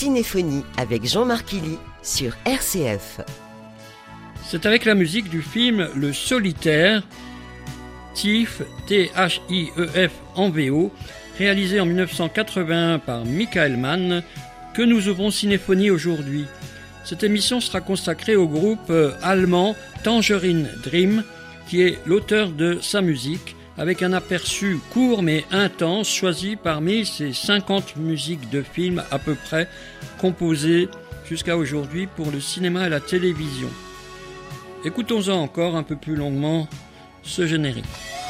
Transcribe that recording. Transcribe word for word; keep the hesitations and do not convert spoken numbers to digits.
Cinéphonie avec Jean-Marc Illy sur R C F. C'est avec la musique du film Le Solitaire, Thief, T H I E F en V O, réalisé en dix-neuf cent quatre-vingt-un par Michael Mann, que nous ouvrons Cinéphonie aujourd'hui. Cette émission sera consacrée au groupe allemand Tangerine Dream, qui est l'auteur de sa musique, avec un aperçu court mais intense choisi parmi ces cinquante musiques de films à peu près composées jusqu'à aujourd'hui pour le cinéma et la télévision. Écoutons-en encore un peu plus longuement ce générique.